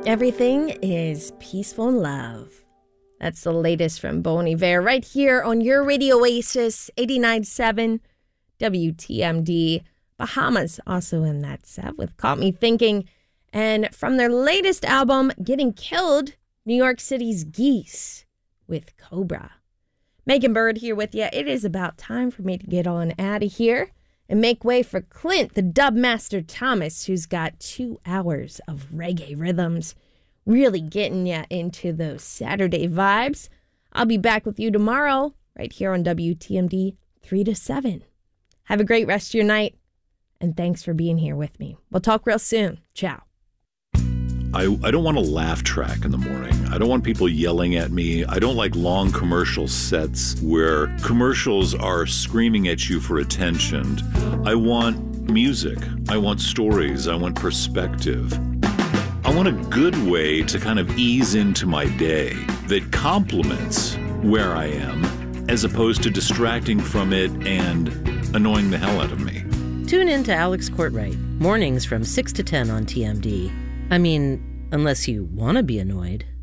Everything is peaceful and love. That's the latest from Bon Iver right here on your Radio Oasis 89.7 WTMD. Bahamas also in that set with Caught Me Thinking. And from their latest album, Getting Killed, New York City's Geese with Cobra. Megan Bird here with you. It is about time for me to get on out of here and make way for Clint, the dub master Thomas, who's got 2 hours of reggae rhythms, really getting you into those Saturday vibes. I'll be back with you tomorrow right here on WTMD 3 to 7. Have a great rest of your night, and thanks for being here with me. We'll talk real soon. Ciao. I don't want a laugh track in the morning. I don't want people yelling at me. I don't like long commercial sets where commercials are screaming at you for attention. I want music. I want stories. I want perspective. I want a good way to kind of ease into my day that complements where I am as opposed to distracting from it and annoying the hell out of me. Tune in to Alex Courtwright, mornings from 6 to 10 on TMD. I mean, unless you want to be annoyed.